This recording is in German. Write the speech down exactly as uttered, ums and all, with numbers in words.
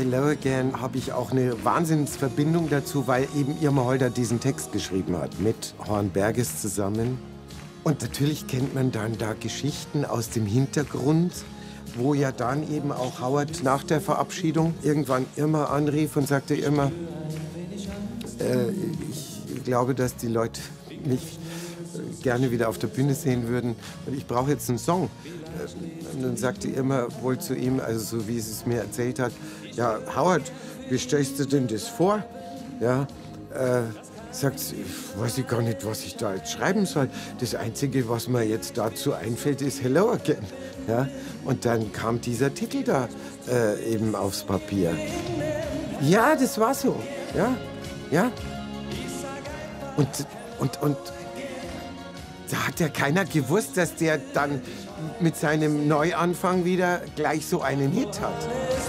Hello Again habe ich auch eine Wahnsinnsverbindung dazu, weil eben Irma Holder diesen Text geschrieben hat, mit Horn-Berges zusammen. Und natürlich kennt man dann da Geschichten aus dem Hintergrund, wo ja dann eben auch Howard nach der Verabschiedung irgendwann Irma anrief und sagte, Irma, äh, ich glaube, dass die Leute mich gerne wieder auf der Bühne sehen würden und ich brauche jetzt einen Song. Und dann sagte Irma wohl zu ihm, also so wie sie es mir erzählt hat, ja, Howard, wie stellst du denn das vor? Ja, äh, sagt sie, ich weiß ich gar nicht, was ich da jetzt schreiben soll. Das Einzige, was mir jetzt dazu einfällt, ist Hello Again. Ja, und dann kam dieser Titel da äh, eben aufs Papier. Ja, das war so. Ja, ja. Und, und, und da hat ja keiner gewusst, dass der dann mit seinem Neuanfang wieder gleich so einen Hit hat.